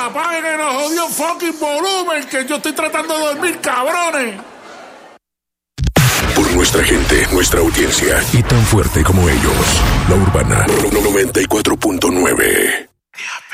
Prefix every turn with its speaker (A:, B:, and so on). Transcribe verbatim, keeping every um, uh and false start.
A: apaguen el jodido fucking volumen, que yo estoy tratando de dormir, cabrones.
B: Por nuestra gente, nuestra audiencia y tan fuerte como ellos, La Urbana noventa y cuatro punto nueve.